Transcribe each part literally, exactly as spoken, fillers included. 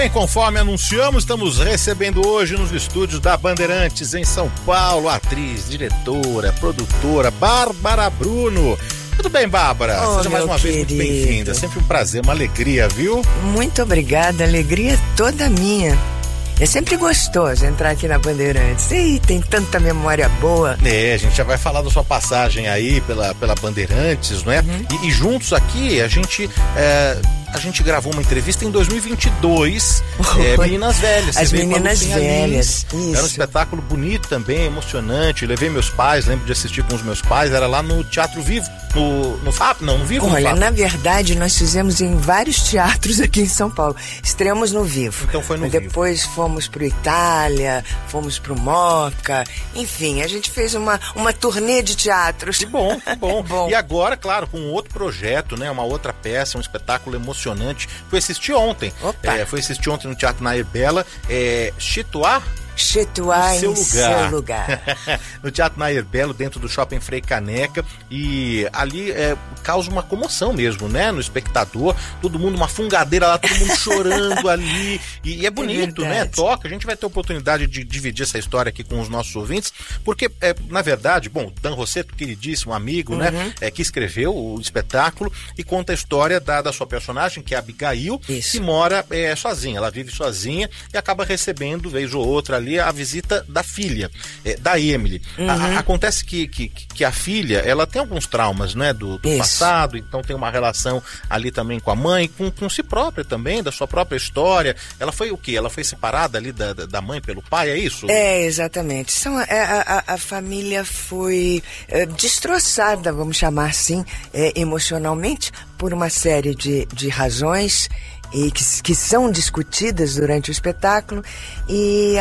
bem, conforme anunciamos, estamos recebendo hoje nos estúdios da Bandeirantes em São Paulo a atriz, diretora, produtora Bárbara Bruno. Tudo bem, Bárbara? Oh, Seja mais uma querido. vez muito bem-vinda. Sempre um prazer, uma alegria, viu? Muito obrigada, alegria toda minha. É sempre gostoso entrar aqui na Bandeirantes. Ih, tem tanta memória boa. É, a gente já vai falar da sua passagem aí pela, pela Bandeirantes, não é? Uhum. E, e juntos aqui, a gente... É... A gente gravou uma entrevista em dois mil e vinte e dois, é, Meninas Velhas. As Meninas Velhas, isso. Era um espetáculo bonito também, emocionante. Levei meus pais, lembro de assistir com os meus pais, era lá no Teatro Vivo, no, no F A P, não, no Vivo. Olha, no na verdade, nós fizemos em vários teatros aqui em São Paulo. Estreamos no Vivo. Então foi no Mas Vivo. Depois fomos pro Itália, fomos pro Moca, enfim, a gente fez uma, uma turnê de teatros. Que bom, que bom. bom. E agora, claro, com outro projeto, né, uma outra peça, um espetáculo emocionante. Fui assistir ontem. É, fui assistir ontem no Teatro Nair Bela. É, Chituá? Chituá em seu lugar, seu lugar. No Teatro Nair Belo, dentro do Shopping Frei Caneca, e ali é, causa uma comoção mesmo, né, no espectador, todo mundo, uma fungadeira lá, todo mundo chorando ali, e, e é bonito, é né, toca, a gente vai ter oportunidade de dividir essa história aqui com os nossos ouvintes, porque, é, na verdade, bom, Dan Rossetto, queridíssimo amigo, uhum. né, é, que escreveu o espetáculo e conta a história da, da sua personagem, que é a Abigail, Isso. que mora é, sozinha, ela vive sozinha e acaba recebendo, vez ou outra ali, a visita da filha, é, da Emily. Uhum. A, acontece que, que, que a filha, ela tem alguns traumas, né, do, do passado, então tem uma relação ali também com a mãe, com, com si própria também, da sua própria história. Ela foi o quê? Ela foi separada ali da, da mãe pelo pai, é isso? É, exatamente. São, a, a, a família foi é, destroçada, vamos chamar assim, é, emocionalmente, por uma série de, de razões e que, que são discutidas durante o espetáculo, e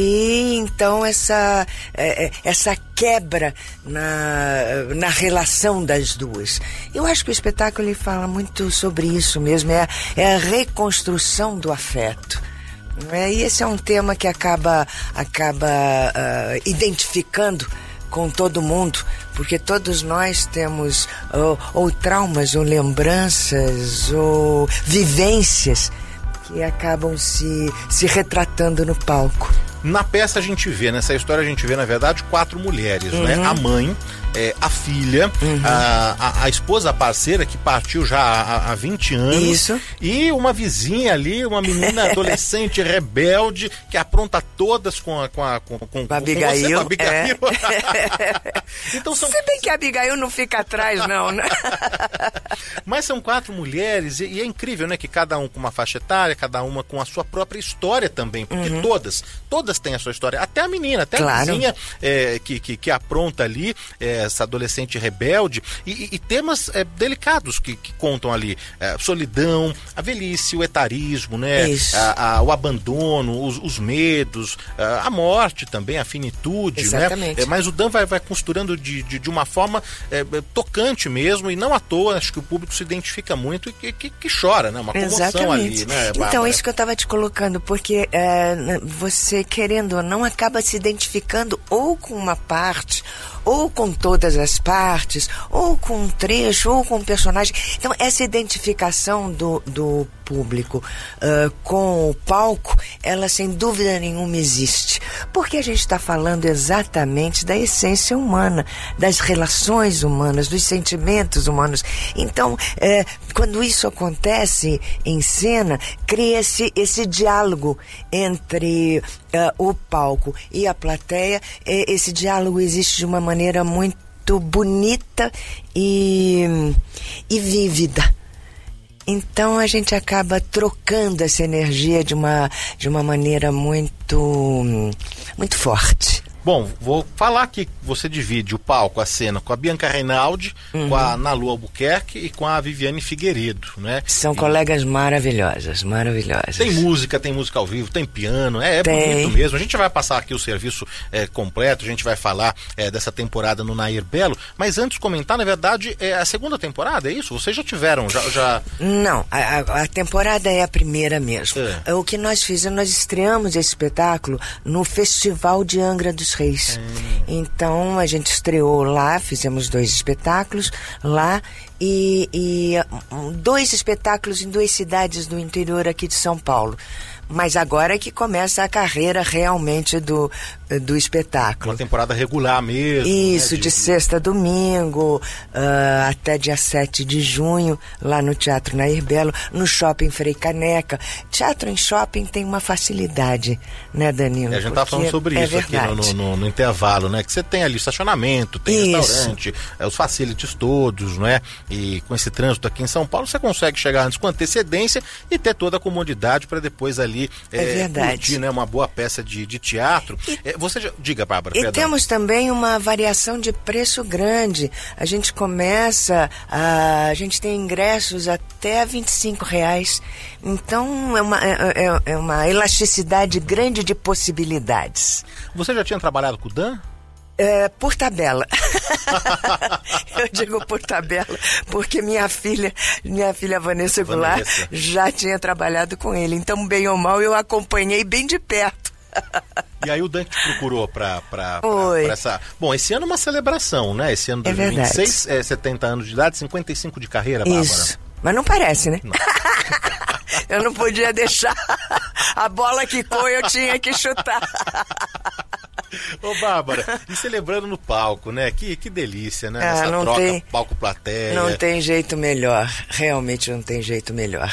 aí então essa, é, essa quebra na, na relação das duas. Eu acho que o espetáculo ele fala muito sobre isso mesmo, é, é a reconstrução do afeto. É, e esse é um tema que acaba, acaba uh, identificando com todo mundo, porque todos nós temos ou, ou traumas, ou lembranças, ou vivências que acabam se, se retratando no palco. Na peça a gente vê, nessa história a gente vê, na verdade, quatro mulheres, uhum. né? A mãe, é, a filha, uhum. a, a, a esposa, a parceira, que partiu já há, há vinte anos. Isso. E uma vizinha ali, uma menina adolescente rebelde, que apronta todas com a... Com a, com, com, com a Abigail. Com você, com a Abigail. É. Então são... Se bem que a Abigail não fica atrás, não, né? Mas são quatro mulheres, e, e é incrível, né? Que cada um com uma faixa etária, cada uma com a sua própria história também, porque uhum. todas, todas têm a sua história, até a menina, até claro. a vizinha é, que, que, que apronta ali, é, essa adolescente rebelde, e, e temas é, delicados que, que contam ali, é, solidão, a velhice, o etarismo, né, a, a, o abandono, os, os medos, a, a morte também, a finitude, exatamente. Né, é, mas o Dan vai, vai costurando de, de, de uma forma é, tocante mesmo, e não à toa, acho que o público se identifica muito e que, que, que chora, né, uma comoção exatamente. ali, né, Bárbara? Então, isso que eu estava te colocando, porque é, você, querendo ou não, acaba se identificando ou com uma parte, ou com todas as partes, ou com um trecho, ou com um personagem. Então, essa identificação do, do público uh, com o palco, ela sem dúvida nenhuma existe. Porque a gente está falando exatamente da essência humana, das relações humanas, dos sentimentos humanos. Então, eh, quando isso acontece em cena, cria-se esse diálogo entre uh, o palco e a plateia. Eh, esse diálogo existe de uma maneira muito bonita e, e vívida. Então a gente acaba trocando essa energia de uma, de uma maneira muito, muito forte. Bom, vou falar aqui que você divide o palco, a cena, com a Bianca Reinaldi, uhum. com a Nalu Albuquerque e com a Viviane Figueiredo, né? São e... colegas maravilhosas, maravilhosas. Tem música, tem música ao vivo, tem piano, é, é bonito mesmo. A gente vai passar aqui o serviço é, completo, a gente vai falar é, dessa temporada no Nair Belo, mas antes de comentar, na verdade, é a segunda temporada, é isso? Vocês já tiveram, já... já... Não, a, a temporada é a primeira mesmo. É. O que nós fizemos, nós estreamos esse espetáculo no Festival de Angra dos Reis. Hum. Então a gente estreou lá, fizemos dois espetáculos lá e, e um, dois espetáculos em duas cidades do interior aqui de São Paulo. Mas agora é que começa a carreira realmente do, do espetáculo. Uma temporada regular mesmo. Isso, né? de, de sexta a domingo, uh, até dia sete de junho, lá no Teatro Nair Belo, no Shopping Frei Caneca. Teatro em shopping tem uma facilidade, né, Danilo? É, a gente tá falando sobre é isso aqui no, no, no, no intervalo, né? Que você tem ali estacionamento, tem isso. restaurante, é, os facilities todos, não é? E com esse trânsito aqui em São Paulo, você consegue chegar antes com antecedência e ter toda a comodidade para depois ali É, é verdade. curtir, né, uma boa peça de, de teatro. E, é, você já, diga, Bárbara. E perdão. temos também uma variação de preço grande. A gente começa, a, a gente tem ingressos até vinte e cinco reais. Então é uma, é, é uma elasticidade grande de possibilidades. Você já tinha trabalhado com o Dan? É, por tabela. Eu digo por tabela porque minha filha, minha filha Vanessa Goulart, Vanessa. já tinha trabalhado com ele. Então, bem ou mal, eu acompanhei bem de perto. E aí o Dan te procurou pra, pra, pra, pra essa... Bom, esse ano é uma celebração, né? Esse ano de dois mil e vinte e seis, é setenta anos de idade, cinquenta e cinco de carreira, Bárbara. Isso. Mas não parece, né? Não. Eu não podia deixar a bola quicou, eu tinha que chutar. Ô, Bárbara, e celebrando no palco, né? Que, que delícia, né? Ah, Essa não troca, tem, palco-plateia. Não tem jeito melhor, realmente não tem jeito melhor.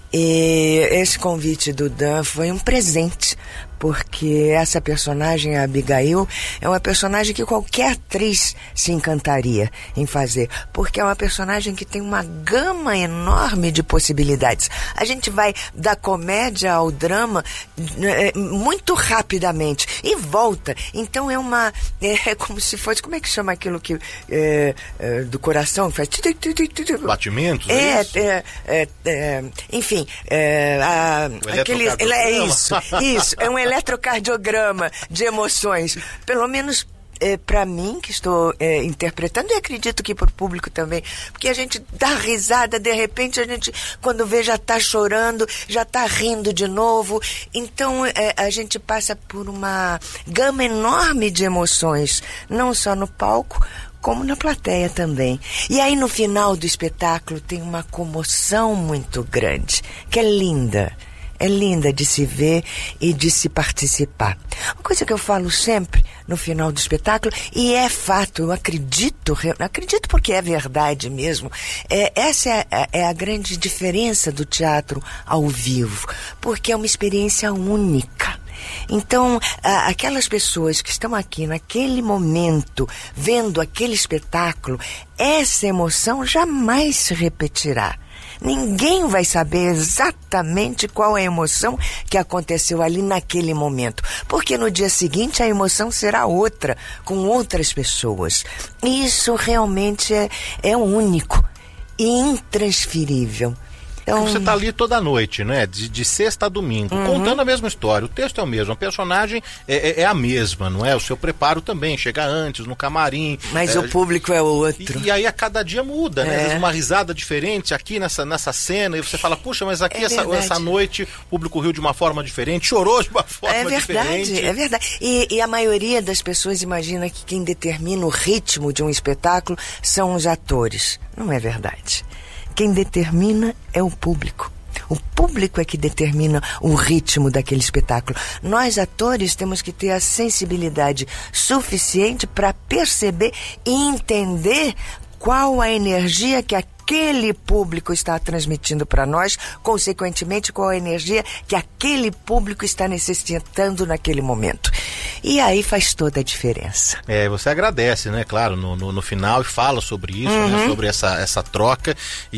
E esse convite do Dan foi um presente, porque essa personagem, a Abigail, é uma personagem que qualquer atriz se encantaria em fazer, porque é uma personagem que tem uma gama enorme de possibilidades. A gente vai da comédia ao drama é, muito rapidamente e volta. Então é uma... É, é como se fosse... Como é que chama aquilo que... É, é, do coração que faz... Batimentos? É, isso? é, é, é enfim... É, a, aquele, é isso, isso. É um eletrocardiograma de emoções. Pelo menos... É, para mim, que estou é, interpretando, e acredito que para o público também, porque a gente dá risada, de repente a gente, quando vê, já está chorando, já está rindo de novo. Então, é, a gente passa por uma gama enorme de emoções, não só no palco, como na plateia também. E aí, no final do espetáculo, tem uma comoção muito grande, que é linda. É linda de se ver e de se participar. Uma coisa que eu falo sempre no final do espetáculo, e é fato, eu acredito, acredito porque é verdade mesmo, é, essa é a, é a grande diferença do teatro ao vivo, porque é uma experiência única. Então, a, aquelas pessoas que estão aqui naquele momento, vendo aquele espetáculo, essa emoção jamais se repetirá. Ninguém vai saber exatamente qual é a emoção que aconteceu ali naquele momento, porque no dia seguinte a emoção será outra, com outras pessoas. E isso realmente é, é único e intransferível. Então... Você está ali toda noite, né? De, de sexta a domingo, uhum. contando a mesma história. O texto é o mesmo, a personagem é, é, é a mesma, não é? O seu preparo também, chega antes, no camarim. Mas é, o público é outro. E, e aí a cada dia muda, né? É. Às vezes uma risada diferente aqui nessa, nessa cena, e você fala, puxa, mas aqui é essa, essa noite o público riu de uma forma diferente, chorou de uma forma é verdade, diferente. É verdade, e, e a maioria das pessoas imagina que quem determina o ritmo de um espetáculo são os atores. Não é verdade. Quem determina é o público. O público é que determina o ritmo daquele espetáculo. Nós, atores, temos que ter a sensibilidade suficiente para perceber e entender qual a energia que aquele público está transmitindo para nós, consequentemente, qual a energia que aquele público está necessitando naquele momento. E aí faz toda a diferença. É, você agradece, né, claro, no, no, no final, e fala sobre isso, uhum. né, sobre essa, essa troca,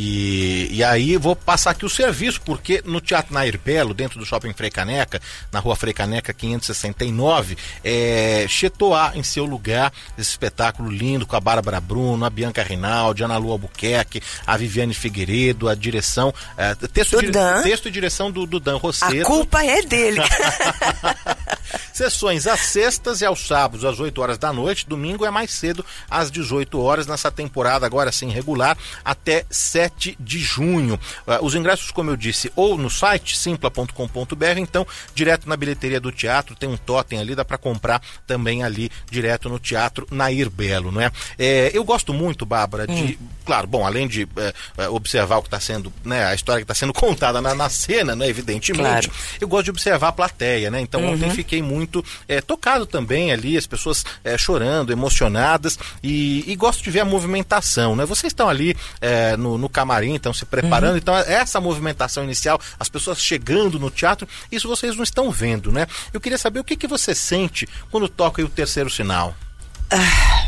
e, e aí vou passar aqui o serviço, porque no Teatro Nair Belo, dentro do Shopping Frei Caneca, na rua Frei Caneca quinhentos e sessenta e nove, é, Chetoá em seu lugar, esse espetáculo lindo, com a Bárbara Bruno, a Bianca Rinaldi, a Ana Lu Albuquerque, a Viviane Figueiredo, a direção, é, texto, do di, Dan. texto e direção do, do Dan Rosseto. A culpa é dele. Sessões às sextas e aos sábados, às oito horas da noite. Domingo é mais cedo, às dezoito horas, nessa temporada agora sim regular, até sete de junho. Uh, os ingressos, como eu disse, ou no site simpla ponto com ponto b r, então direto na bilheteria do teatro, tem um totem ali, dá para comprar também ali direto no Teatro Nair Belo, não é? é eu gosto muito, Bárbara, de, hum. claro, bom, além de é, observar o que está sendo, né, a história que está sendo contada na, na cena, né, evidentemente, claro. Eu gosto de observar a plateia, né? Então uhum. ontem fiquei muito é, tocado também ali, as pessoas é, chorando, emocionadas, e, e gosto de ver a movimentação, né? Vocês estão ali é, no, no camarim, estão se preparando, uhum. então essa movimentação inicial, as pessoas chegando no teatro, isso vocês não estão vendo, né? Eu queria saber o que, que você sente quando toca aí o terceiro sinal. Ah,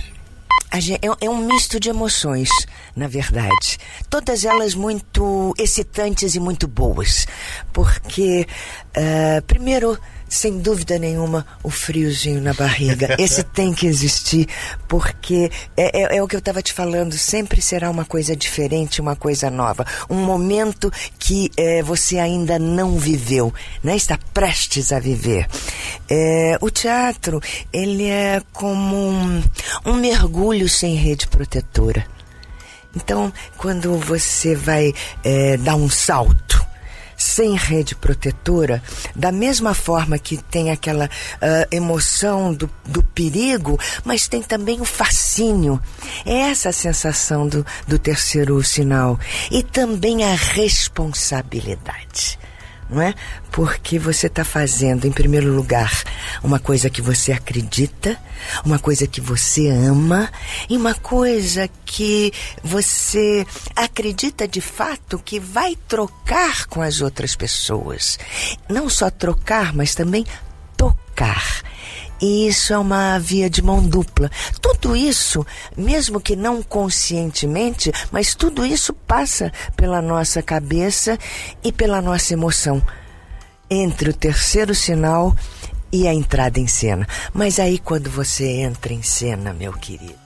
é um misto de emoções, na verdade. Todas elas muito excitantes e muito boas. Porque, uh, primeiro, sem dúvida nenhuma, o friozinho na barriga. Esse tem que existir, porque é, é, é o que eu estava te falando, sempre será uma coisa diferente, uma coisa nova. Um momento que é, você ainda não viveu, né? Está prestes a viver. É, o teatro, ele é como um, um mergulho sem rede protetora. Então, quando você vai é, dar um salto sem rede protetora, da mesma forma que tem aquela uh, emoção do, do perigo, mas tem também o fascínio. É essa a sensação do, do terceiro sinal. E também a responsabilidade, não é? Porque você está fazendo, em primeiro lugar, uma coisa que você acredita, uma coisa que você ama, e uma coisa que você acredita de fato que vai trocar com as outras pessoas. Não só trocar, mas também tocar. E isso é uma via de mão dupla. Tudo isso, mesmo que não conscientemente, mas tudo isso passa pela nossa cabeça e pela nossa emoção. Entre o terceiro sinal e a entrada em cena. Mas aí quando você entra em cena, meu querido,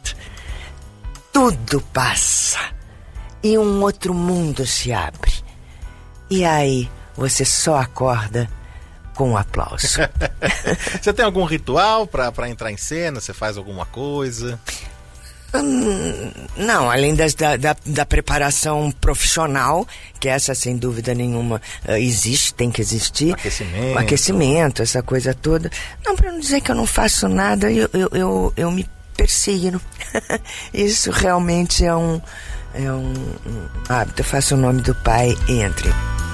tudo passa. E um outro mundo se abre. E aí você só acorda com um aplauso. Você tem algum ritual para entrar em cena? Você faz alguma coisa? Hum, não, além das, da, da, da preparação profissional, que essa sem dúvida nenhuma uh, existe, tem que existir. Aquecimento. O aquecimento, essa coisa toda. Não, para não dizer que eu não faço nada, eu, eu, eu, eu me persigno. Isso realmente é um, é um, um hábito. Eu faço o nome do pai e entre.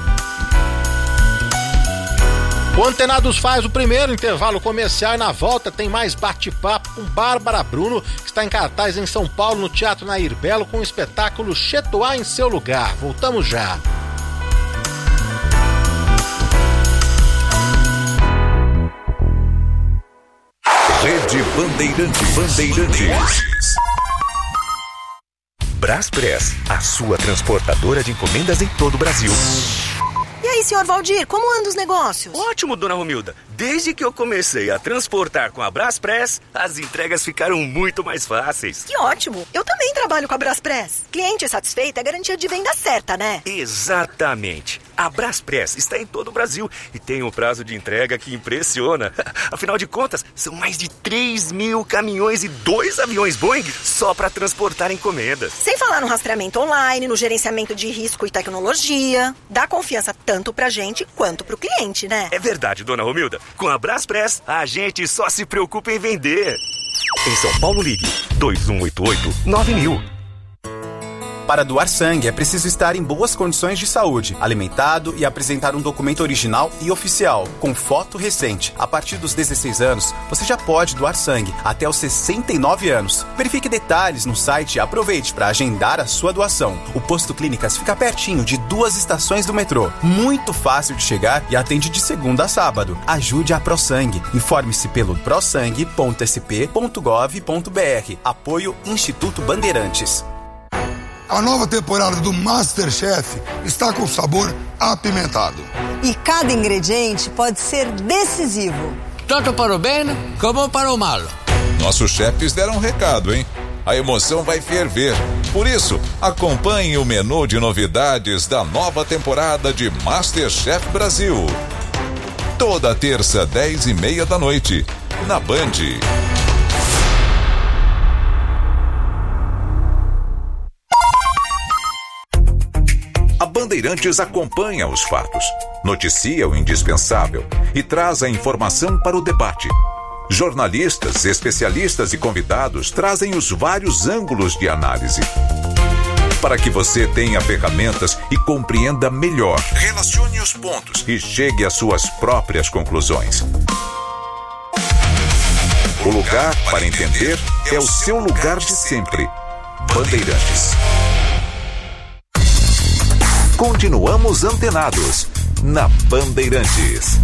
O Antenados faz o primeiro intervalo comercial e na volta tem mais bate-papo com Bárbara Bruno, que está em cartaz em São Paulo, no Teatro Nair Belo, com o espetáculo Chetoá em Seu Lugar. Voltamos já. Rede Bandeirantes. Bandeirantes. Braspress, a sua transportadora de encomendas em todo o Brasil. E aí, senhor Valdir, como andam os negócios? Ótimo, dona Romilda. Desde que eu comecei a transportar com a Braspress, as entregas ficaram muito mais fáceis. Que ótimo! Eu também trabalho com a Braspress. Cliente satisfeito é garantia de venda certa, né? Exatamente. A Braspress está em todo o Brasil e tem um prazo de entrega que impressiona. Afinal de contas, são mais de três mil caminhões e dois aviões Boeing só para transportar encomendas. Sem falar no rastreamento online, no gerenciamento de risco e tecnologia. Dá confiança tanto pra gente quanto pro cliente, né? É verdade, dona Romilda. Com a Braspress, a gente só se preocupa em vender. Em São Paulo, ligue dois um oito oito nove mil. Para doar sangue, é preciso estar em boas condições de saúde, alimentado e apresentar um documento original e oficial, com foto recente. A partir dos dezesseis anos, você já pode doar sangue, até os sessenta e nove anos. Verifique detalhes no site e aproveite para agendar a sua doação. O Posto Clínicas fica pertinho de duas estações do metrô. Muito fácil de chegar e atende de segunda a sábado. Ajude a ProSangue. Informe-se pelo prosangue ponto s p ponto gov ponto b r. Apoio Instituto Bandeirantes. A nova temporada do MasterChef está com sabor apimentado. E cada ingrediente pode ser decisivo. Tanto para o bem como para o mal. Nossos chefes deram um recado, hein? A emoção vai ferver. Por isso, acompanhe o menu de novidades da nova temporada de MasterChef Brasil. Toda terça, dez e meia da noite, na Band. A Bandeirantes acompanha os fatos, noticia o indispensável e traz a informação para o debate. Jornalistas, especialistas e convidados trazem os vários ângulos de análise, para que você tenha ferramentas e compreenda melhor. Relacione os pontos e chegue às suas próprias conclusões. O lugar para entender é o seu lugar de sempre. Bandeirantes. Continuamos antenados na Bandeirantes.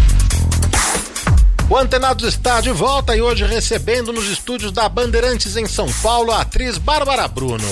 O Antenados está de volta e hoje recebendo nos estúdios da Bandeirantes em São Paulo a atriz Bárbara Bruno.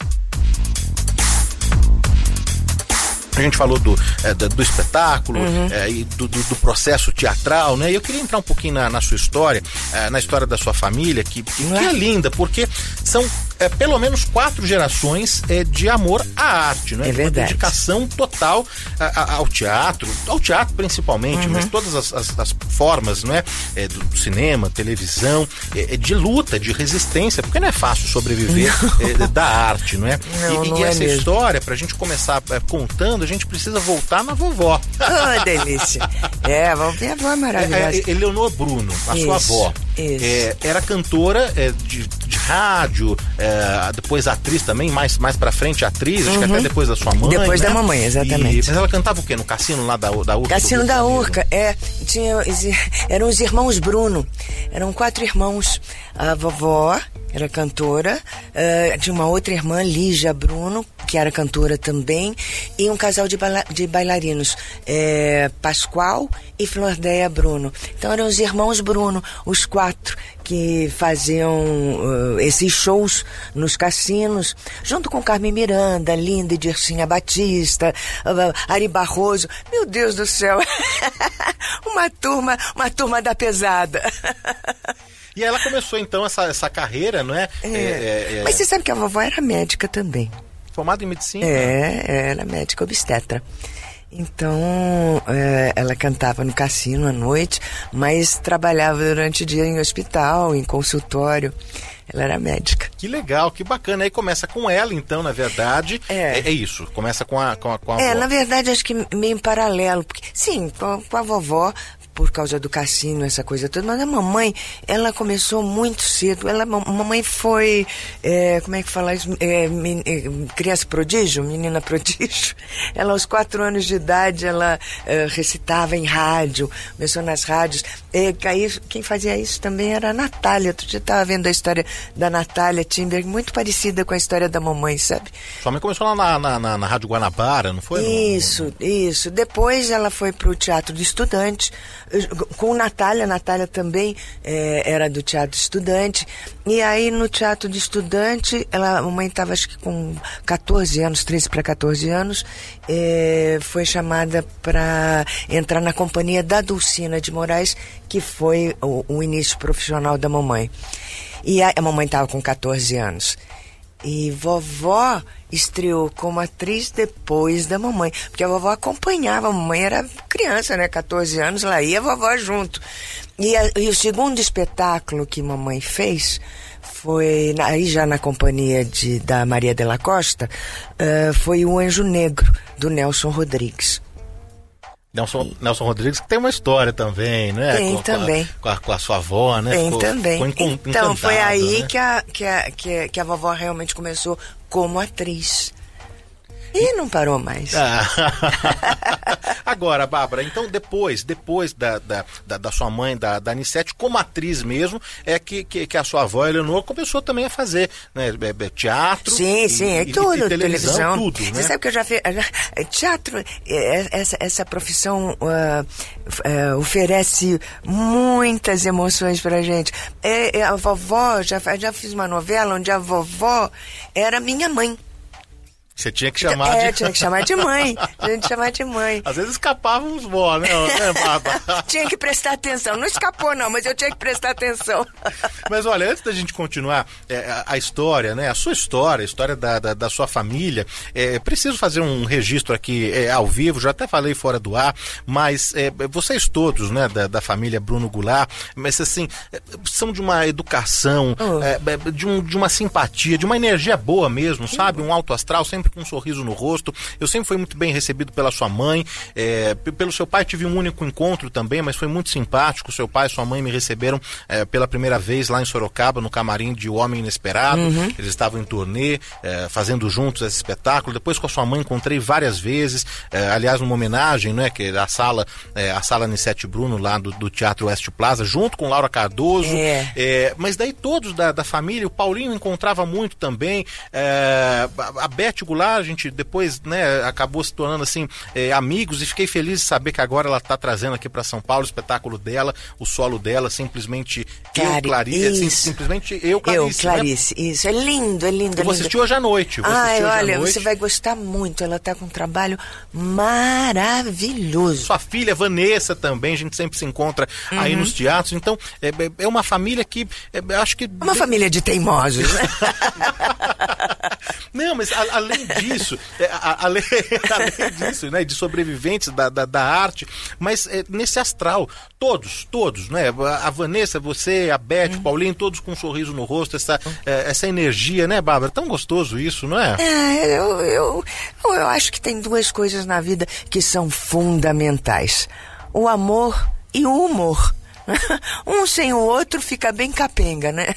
A gente falou do, é, do, do espetáculo, uhum. é, e do, do, do processo teatral, né? E eu queria entrar um pouquinho na, na sua história, é, na história da sua família, que, que, que é linda, porque são é, pelo menos quatro gerações é, de amor à arte, né? É verdade. Uma dedicação total a, a, ao teatro, ao teatro principalmente, uhum. mas todas as, as, as formas, não é? É, do cinema, televisão, é, é de luta, de resistência, porque não é fácil sobreviver é, da arte, não é? Não, e não e é essa mesmo. História, pra gente começar é, contando, a gente precisa voltar na vovó. Oh, delícia. É, a vovó, minha avó é maravilhosa. É, é, Eleonor Bruno, a isso, sua avó. Isso. É, era cantora é, de, de rádio, é, depois atriz também, mais, mais pra frente atriz, uhum. acho que até depois da sua mãe. Depois né? da mamãe, exatamente. E, mas ela cantava o quê? No cassino lá da, da Urca? Cassino da Urca, é. Tinha, eram os irmãos Bruno. Eram quatro irmãos. A vovó era cantora, uh, tinha uma outra irmã, Lígia Bruno, que era cantora também, e um casal de, baila- de bailarinos, é, Pascoal e Flordeia Bruno. Então eram os irmãos Bruno, os quatro, que faziam uh, esses shows nos cassinos, junto com Carmen Miranda, Linda e Dircinha Batista, uh, Ari Barroso. Meu Deus do céu! uma turma, uma turma da pesada. E ela começou então essa, essa carreira, não é? É. É, é, é... Mas você sabe que a vovó era médica também. Formada em medicina? É, era médica obstetra. Então, é, ela cantava no cassino à noite, mas trabalhava durante o dia em hospital, em consultório. Ela era médica. Que legal, que bacana. Aí começa com ela, então, na verdade. É, é, é isso, começa com a, com a, com a É, avó. na verdade, acho que meio em paralelo. Porque, sim, com a, com a vovó, por causa do cassino, essa coisa toda. Mas a mamãe, ela começou muito cedo. Ela, a mamãe foi, é, como é que fala isso? É, men, é, criança prodígio, menina prodígio. Ela, aos quatro anos de idade, ela é, recitava em rádio, começou nas rádios. É, quem fazia isso também era a Natália. Outro dia eu estava vendo a história da Natália Timber, muito parecida com a história da mamãe, sabe? Sua mãe começou lá na, na, na, na Rádio Guanabara, não foi? Isso, no... isso. Depois ela foi pro Teatro do Estudante, com Natália. Natália também é, era do Teatro Estudante. E aí no Teatro do Estudante, ela, a mamãe estava acho que com catorze anos, treze para catorze anos, é, foi chamada para entrar na companhia da Dulcina de Moraes, que foi o, o início profissional da mamãe. E a, a mamãe estava com catorze anos. E vovó estreou como atriz depois da mamãe. Porque a vovó acompanhava, a mamãe era criança, né? catorze anos, lá ia a vovó junto. E, a, e o segundo espetáculo que mamãe fez foi, aí já na companhia de, da Maria de la Costa, uh, foi O Anjo Negro, do Nelson Rodrigues. Nelson, Nelson Rodrigues, que tem uma história também, né? Tem com, também. Com a, com a sua avó, né? Tem ficou, também. Ficou encon, então, foi aí né? que, a, que, a, que, a, que a vovó realmente começou como atriz. E não parou mais. Ah. Agora, Bárbara, então depois, depois da, da, da, da sua mãe, da, da Anissete, como atriz mesmo, é que, que, que a sua avó, Eleonor, começou também a fazer, né, teatro. Sim, e, sim, é e, tudo, e televisão, televisão. Tudo, né? Você sabe que eu já fiz... Teatro, essa, essa profissão uh, uh, oferece muitas emoções pra gente. É, a vovó, já, já fiz uma novela onde a vovó era minha mãe. Você tinha que chamar é, de... tinha que chamar de mãe. Tinha que chamar de mãe. Às vezes escapavam uns vó, né, né Bárbara? Tinha que prestar atenção. Não escapou, não, mas eu tinha que prestar atenção. Mas olha, antes da gente continuar é, a, a história, né, a sua história, a história da, da, da sua família, é, preciso fazer um registro aqui é, ao vivo, já até falei fora do ar, mas é, vocês todos, né, da, da família Bruno Goulart, mas assim, são de uma educação, oh. é, de, um, de uma simpatia, de uma energia boa mesmo, sabe? Um alto astral, sempre com um sorriso no rosto. Eu sempre fui muito bem recebido pela sua mãe, é, pelo seu pai tive um único encontro também, mas foi muito simpático. Seu pai e sua mãe me receberam é, pela primeira vez lá em Sorocaba, no camarim de O Homem Inesperado. Uhum. Eles estavam em turnê, é, fazendo juntos esse espetáculo. Depois com a sua mãe encontrei várias vezes, é, aliás, numa homenagem, né, que a sala, é, a sala Nissete Bruno, lá do, do Teatro Oeste Plaza, junto com Laura Cardoso. É. É, mas daí todos da, da família, o Paulinho encontrava muito também, é, a Beth Goulart, a gente depois, né, acabou se tornando assim, é, amigos, e fiquei feliz de saber que agora ela está trazendo aqui para São Paulo o espetáculo dela, o solo dela, simplesmente Clari, eu, Clarice, assim, simplesmente eu, Clarice. Eu, Clarice, né? Isso, é lindo, é lindo. Eu vou assistir hoje à noite. Ai, olha, noite. Você vai gostar muito, ela está com um trabalho maravilhoso. Sua filha Vanessa também, a gente sempre se encontra uhum. aí nos teatros, então é, é uma família que, é, acho que... Uma família de teimosos, né? Não, mas a, além disso, é, a, além, além disso, né, de sobreviventes da, da, da arte, mas é, nesse astral, todos, todos, né, a, a Vanessa, você, a Beth, uhum. o Paulinho, todos com um sorriso no rosto, essa, é, essa energia, né, Bárbara? Tão gostoso isso, não é? É, eu, eu, eu acho que tem duas coisas na vida que são fundamentais: o amor e o humor. Um sem o outro fica bem capenga, né?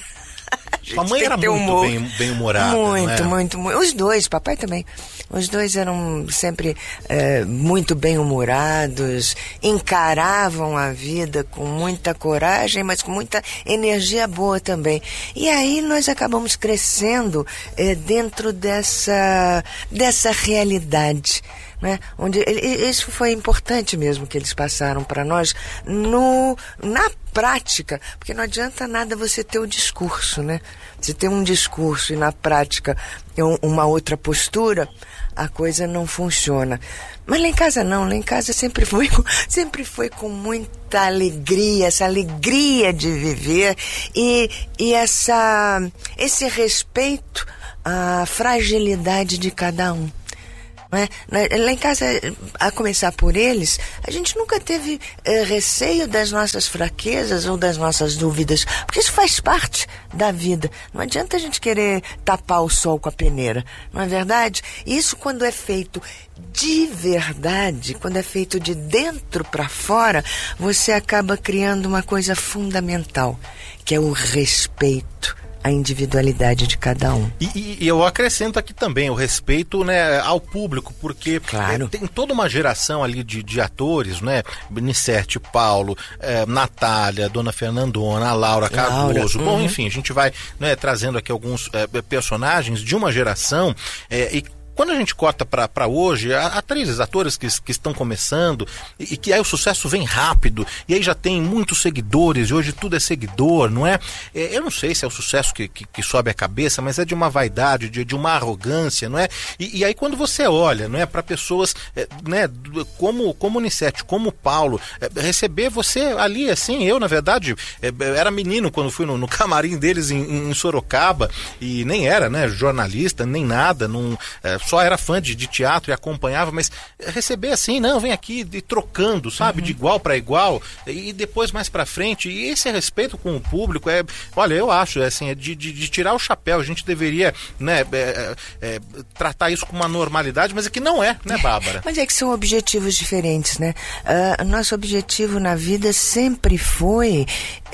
Sua mãe era muito humor. bem, bem humorada, Muito, não é? muito, muito. Os dois, papai também. Os dois eram sempre é, muito bem humorados, encaravam a vida com muita coragem, mas com muita energia boa também. E aí nós acabamos crescendo é, dentro dessa, dessa realidade. Né? Onde isso foi importante mesmo que eles passaram para nós no, na prática, porque não adianta nada você ter o discurso, né? Você ter um discurso e na prática uma outra postura, a coisa não funciona. Mas lá em casa não, lá em casa sempre foi com, sempre foi com muita alegria, essa alegria de viver e, e essa, esse respeito à fragilidade de cada um. É? Lá em casa, a começar por eles, a gente nunca teve eh, receio das nossas fraquezas ou das nossas dúvidas, porque isso faz parte da vida. Não adianta a gente querer tapar o sol com a peneira, não é verdade? Isso, quando é feito de verdade, quando é feito de dentro para fora, você acaba criando uma coisa fundamental, que é o respeito a individualidade de cada um. E, e eu acrescento aqui também o respeito, né, ao público, porque claro. é, tem toda uma geração ali de, de atores, né, Nissete, Paulo, é, Natália, Dona Fernandona, a Laura Cardoso, Laura. Bom, uhum. enfim, a gente vai, né, trazendo aqui alguns é, personagens de uma geração é, e quando a gente corta para hoje, atrizes, atores que, que estão começando e, e que aí o sucesso vem rápido e aí já tem muitos seguidores e hoje tudo é seguidor, não é? é eu não sei se é o sucesso que, que, que sobe a cabeça, mas é de uma vaidade, de, de uma arrogância, não é? E, e aí quando você olha, não é, para pessoas, é, né, como como Nissete, como Paulo, é, receber você ali, assim, eu na verdade é, era menino quando fui no, no camarim deles em, em Sorocaba e nem era, né, jornalista, nem nada, não... É, só era fã de, de teatro e acompanhava, mas receber assim, não, vem aqui e trocando, sabe, uhum. de igual para igual, e depois mais para frente, e esse respeito com o público é, olha, eu acho, é, assim, é de, de, de tirar o chapéu, a gente deveria, né, é, é, tratar isso com uma normalidade, mas é que não é, né, Bárbara? Mas é que são objetivos diferentes, né? Uh, nosso objetivo na vida sempre foi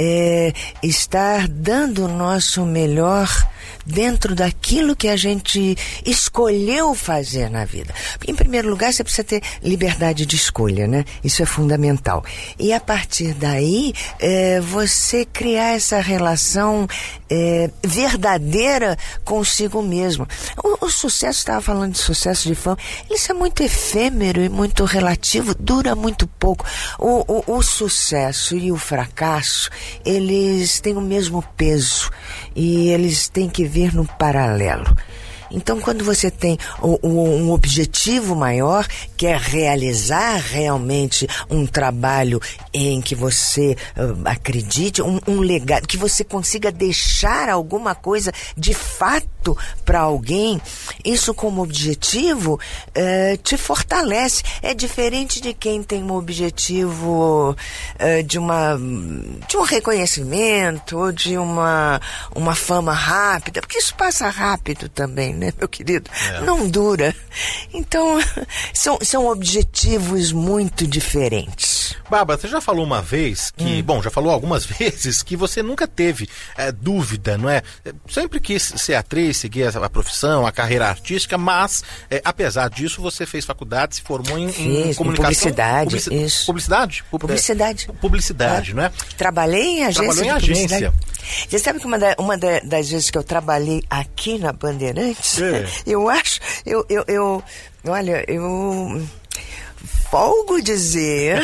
é, estar dando o nosso melhor dentro daquilo que a gente escolheu fazer na vida. Em primeiro lugar, você precisa ter liberdade de escolha, né? Isso é fundamental. E a partir daí, é, você criar essa relação é, verdadeira consigo mesmo. O, o sucesso, estava falando de sucesso de fama, isso é muito efêmero e muito relativo, dura muito pouco. O, o, o sucesso e o fracasso, eles têm o mesmo peso e eles têm que vir no paralelo. Então, quando você tem o, o, um objetivo maior, que é realizar realmente um trabalho em que você uh, acredite, um, um legado, que você consiga deixar alguma coisa de fato para alguém, isso como objetivo uh, te fortalece. É diferente de quem tem um objetivo uh, de uma de um reconhecimento ou de uma, uma fama rápida, porque isso passa rápido também, né, meu querido? É. Não dura. Então, são, são objetivos muito diferentes. Bárbara, você já falou uma vez que, hum. bom, já falou algumas vezes que você nunca teve é, dúvida, não é? Sempre quis ser atriz, seguir a, a profissão, a carreira artística, mas, é, apesar disso, você fez faculdade, se formou em, Fiz, em comunicação. Publicidade, publici- isso. Publicidade? Publicidade. É, publicidade, é. não é? Trabalhei em agência Trabalhou em de agência. Você sabe que uma, da, uma da, das vezes que eu trabalhei aqui na Bandeirantes, é. eu acho, eu, eu, eu, olha, eu... folgo dizer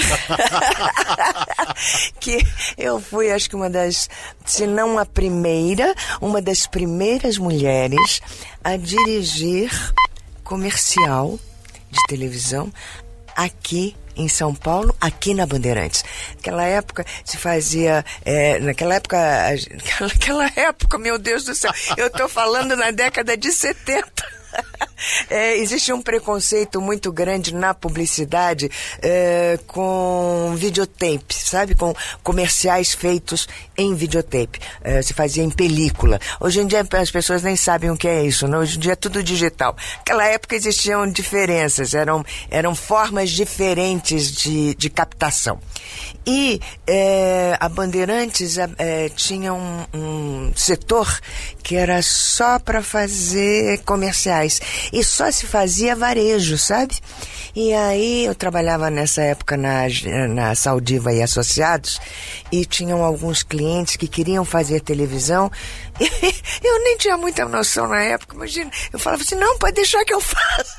que eu fui, acho que uma das, se não a primeira, uma das primeiras mulheres a dirigir comercial de televisão aqui em São Paulo, aqui na Bandeirantes. Naquela época se fazia, é, naquela época, naquela época, meu Deus do céu, eu tô falando na década de setenta. É, existe um preconceito muito grande na publicidade é, com videotape, sabe? Com comerciais feitos em videotape. É, se fazia em película. Hoje em dia as pessoas nem sabem o que é isso, né? Hoje em dia é tudo digital. Naquela época existiam diferenças, eram, eram formas diferentes de, de captação. E é, a Bandeirantes é, tinha um, um setor que era só para fazer comerciais. E só se fazia varejo, sabe? E aí eu trabalhava nessa época na, na Saldiva e Associados e tinham alguns clientes que queriam fazer televisão. E eu nem tinha muita noção na época, imagina. Eu falava assim, não, pode deixar que eu faça.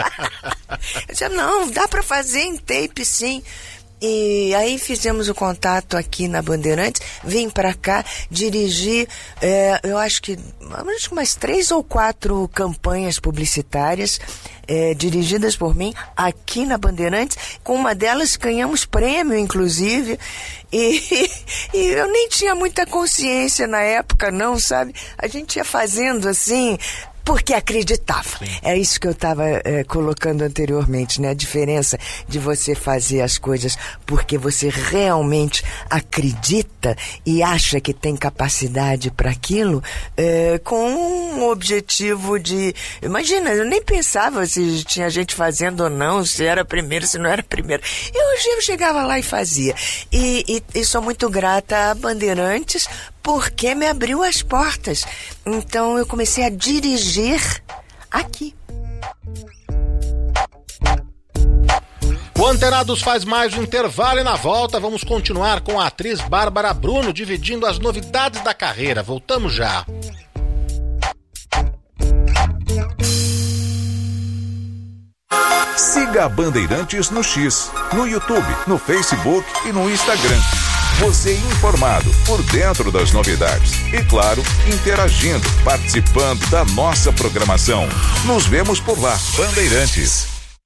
Eu dizia, não, dá para fazer em tape sim. E aí fizemos o contato aqui na Bandeirantes, vim para cá, dirigi, é, eu acho que umas três ou quatro campanhas publicitárias é, dirigidas por mim aqui na Bandeirantes. Com uma delas ganhamos prêmio, inclusive, e, e eu nem tinha muita consciência na época, não, sabe? A gente ia fazendo assim... porque acreditava. Sim. É isso que eu estava é, colocando anteriormente, né? A diferença de você fazer as coisas porque você realmente acredita e acha que tem capacidade para aquilo, é, com um objetivo de... Imagina, eu nem pensava se tinha gente fazendo ou não, se era primeiro, se não era primeiro. Eu, eu chegava lá e fazia. E, e, e sou muito grata a Bandeirantes porque me abriu as portas. Então eu comecei a dirigir aqui. O Antenados faz mais um intervalo e na volta vamos continuar com a atriz Bárbara Bruno dividindo as novidades da carreira. Voltamos já. Siga a Bandeirantes no X, no YouTube, no Facebook e no Instagram. Você informado, por dentro das novidades. E claro, interagindo, participando da nossa programação. Nos vemos por lá. Bandeirantes.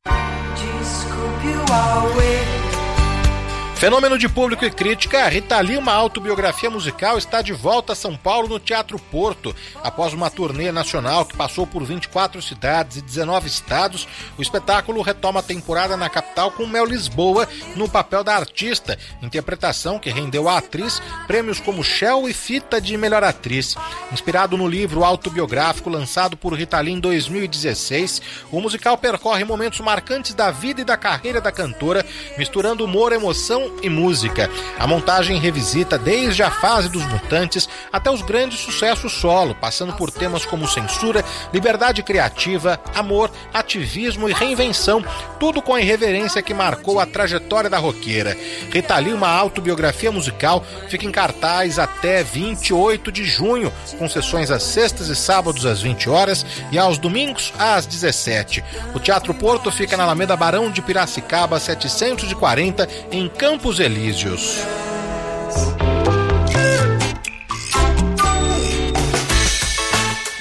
Fenômeno de público e crítica, Rita Lee, uma autobiografia musical, está de volta a São Paulo no Teatro Porto. Após uma turnê nacional que passou por vinte e quatro cidades e dezenove estados, o espetáculo retoma a temporada na capital com Mel Lisboa no papel da artista, interpretação que rendeu à atriz prêmios como Shell e Fita de Melhor Atriz. Inspirado no livro autobiográfico lançado por Rita Lee em dois mil e dezesseis, o musical percorre momentos marcantes da vida e da carreira da cantora, misturando humor, emoção e música. A montagem revisita desde a fase dos Mutantes até os grandes sucessos solo, passando por temas como censura, liberdade criativa, amor, ativismo e reinvenção, tudo com a irreverência que marcou a trajetória da roqueira. Rita Lee, uma autobiografia musical, fica em cartaz até vinte e oito de junho, com sessões às sextas e sábados às vinte horas e aos domingos às dezessete. O Teatro Porto fica na Alameda Barão de Piracicaba setecentos e quarenta, em Campos Elíseos.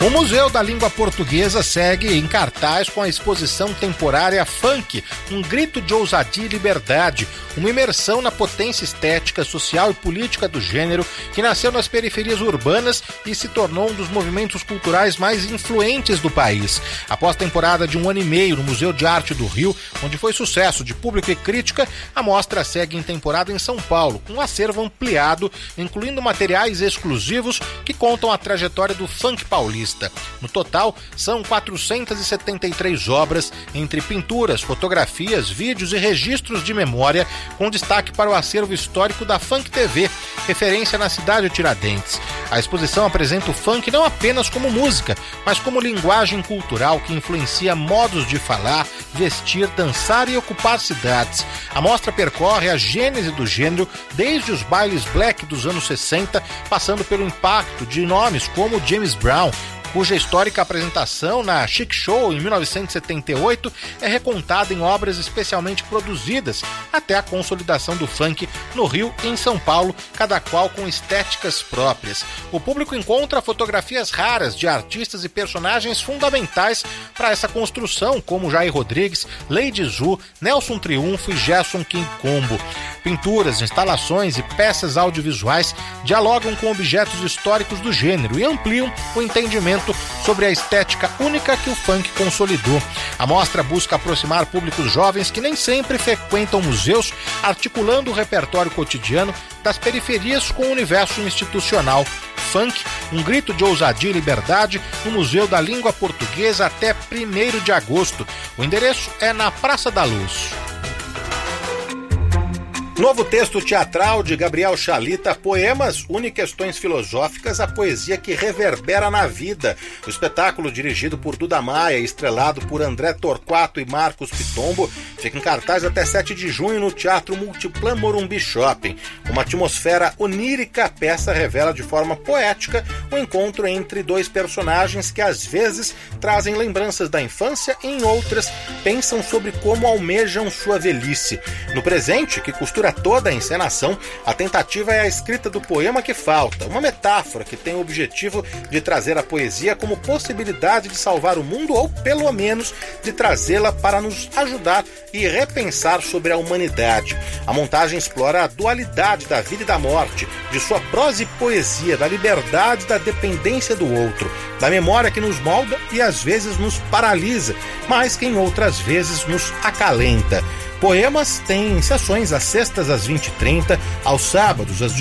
O Museu da Língua Portuguesa segue em cartaz com a exposição temporária Funk, um grito de ousadia e liberdade, uma imersão na potência estética, social e política do gênero que nasceu nas periferias urbanas e se tornou um dos movimentos culturais mais influentes do país. Após temporada de um ano e meio no Museu de Arte do Rio, onde foi sucesso de público e crítica, a mostra segue em temporada em São Paulo, com um acervo ampliado, incluindo materiais exclusivos que contam a trajetória do funk paulista. No total, são quatrocentas e setenta e três obras, entre pinturas, fotografias, vídeos e registros de memória, com destaque para o acervo histórico da Funk T V, referência na cidade de Tiradentes. A exposição apresenta o funk não apenas como música, mas como linguagem cultural que influencia modos de falar, vestir, dançar e ocupar cidades. A mostra percorre a gênese do gênero desde os bailes black dos anos sessenta, passando pelo impacto de nomes como James Brown, cuja histórica apresentação na Chic Show em mil novecentos e setenta e oito é recontada em obras especialmente produzidas, até a consolidação do funk no Rio e em São Paulo, cada qual com estéticas próprias. O público encontra fotografias raras de artistas e personagens fundamentais para essa construção, como Jair Rodrigues, Lady Zu, Nelson Triunfo e Gerson King Combo. Pinturas, instalações e peças audiovisuais dialogam com objetos históricos do gênero e ampliam o entendimento sobre a estética única que o funk consolidou. A mostra busca aproximar públicos jovens que nem sempre frequentam museus, articulando o repertório cotidiano das periferias com o universo institucional. Funk, um grito de ousadia e liberdade no Museu da Língua Portuguesa até primeiro de agosto. O endereço é na Praça da Luz. Novo texto teatral de Gabriel Chalita, Poemas une questões filosóficas à poesia que reverbera na vida. O espetáculo, dirigido por Duda Maia e estrelado por André Torquato e Marcos Pitombo, fica em cartaz até sete de junho no Teatro Multiplan Morumbi Shopping. Uma atmosfera onírica, a peça revela de forma poética o encontro entre dois personagens que às vezes trazem lembranças da infância e em outras pensam sobre como almejam sua velhice. No presente, que costura toda a encenação, a tentativa é a escrita do poema que falta, uma metáfora que tem o objetivo de trazer a poesia como possibilidade de salvar o mundo ou, pelo menos, de trazê-la para nos ajudar e repensar sobre a humanidade. A montagem explora a dualidade da vida e da morte, de sua prosa e poesia, da liberdade e da dependência do outro, da memória que nos molda e às vezes nos paralisa, mas que em outras vezes nos acalenta. Poemas tem sessões às sextas às vinte e trinta, aos sábados às